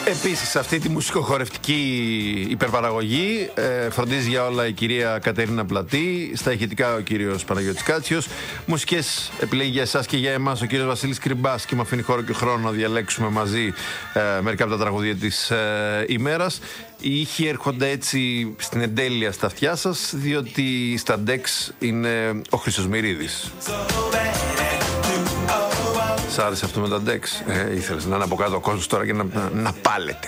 Επίσης, σε αυτή τη μουσικοχορευτική υπερπαραγωγή φροντίζει για όλα η κυρία Κατερίνα Πλατή, στα ηχητικά ο κύριος Παναγιώτης Κάτσιος, μουσικές επιλέγει για εσάς και για εμάς ο κύριος Βασίλης Κρυμπάς και με αφήνει χώρο και χρόνο να διαλέξουμε μαζί μερικά από τα τραγούδια της ημέρας. Οι ήχοι έρχονται έτσι στην εντέλεια στα αυτιά σας, διότι στα Dex είναι ο Χρήστος Μυρίδης. Σ' άρεσε αυτό με τα Dex? Ήθελες να είναι από κάτω ο κόσμος τώρα και να πάλετε.